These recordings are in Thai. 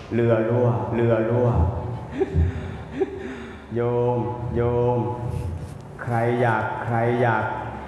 เรือรั่วโยมใครอยาก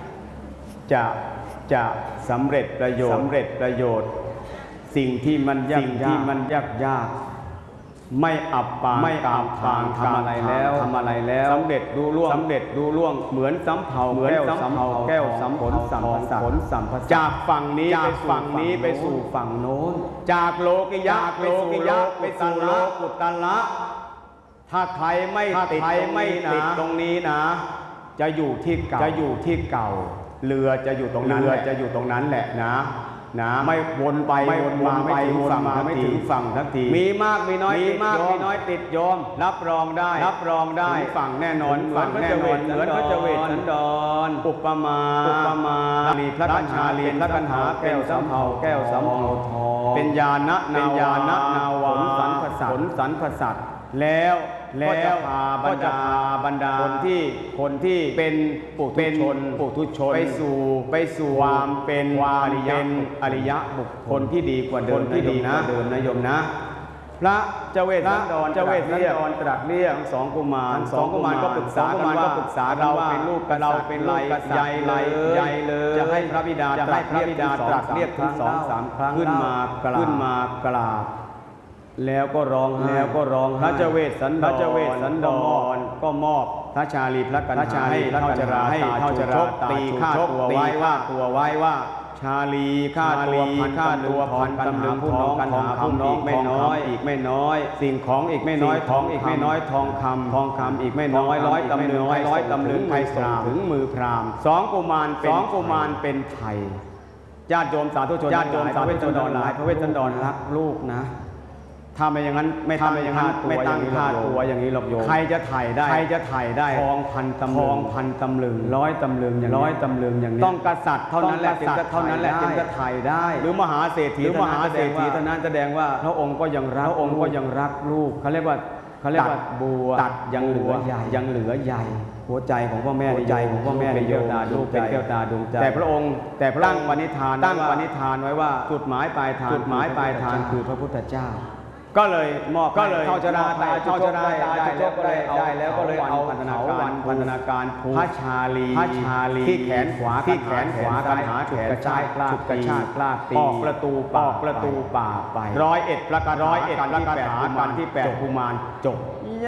จะสำเร็จประโยชน์สิ่งที่มันยากไม่อับปางทำอะไรแล้วสำเร็จดูล่วงเหมือนสำเภาแก้วสำผลสัมภจากฝั่งนี้ไปสู่ฝั่งโน้นจากโลกิยะไปสู่โลกุตละถ้าใครไม่ติดตรงนี้นะจะอยู่ที่เก่าเรือจะอยู่ตรงนั้นแหละนะไม่วนไปวนมาไม่ถึงฝั่งทักทีมีมากมีน้อยติดยอมรับรองได้ฝั่งแน่นอนเหมือนพระเจเวศสันดรอุปมาลีพระกัญชาเรียนพระกัญหาแก้วสำเภาทองเป็นญาณนาวาผลสันพสัตแล้วก็จะพาบรรดาคนที่เป็นปุถุชนไปสู่ความเป็นอริยะบุคคลที่ดีกว่าเดิมนะโยมนะพระเจเวศสันดรตรัสเรียกสองกุมารก็ปรึกษาเราเป็นลูกกษัตริย์ใหญ่เลยจะให้พระบิดาตรัสเรียกถึง 2-3 ครั้งขึ้นมากราบแล้วก็ร้องพระเจเวศสันดรก็มอบพระชาลีพระกัญชาให้เท่าจราตีฆ่าตัวไว้ว่าชาลีฆ่าตัวพันตำลึงผู้น้องกันหาผู้น้องไม่น้อยสิ่งของอีกไม่น้อยทองคำอีกไม่น้อยร้อยตำลึงใครส่งถึงมือพราหมณ์สองกุมารเป็นไทยญาติโยมสาธุชนพระเวสสันดรรักลูกนะถ้าไม่อย่างนั้นไม่ตั้งค่าตัวอย่างนี้หรอกโยมใครจะถ่ายได้ทองพันตำลึงร้อยตำลึงอย่างนี้ต้องกษัตริย์เท่านั้นแหละจึงจะถ่ายได้หรือมหาเศรษฐีเท่านั้นแสดงว่าพระองค์ก็ยังรักลูกเขาเรียกว่าบัวตัดยังเหลือใหญ่หัวใจของพ่อแม่เป็นแก้วตาดวงใจแต่พระองค์ตั้งปณิธานไว้ว่าจุดหมายปลายทางคือพระพุทธเจ้าก็เลยเท่าจราตาจุกก็เลยเอาได้แล้วก็เลยเอาพันธนาการพระชาลีที่แขนขวากันหาฉุกกระชากลากตีออกประตูป่าไป101ประการที่8กุมารจบ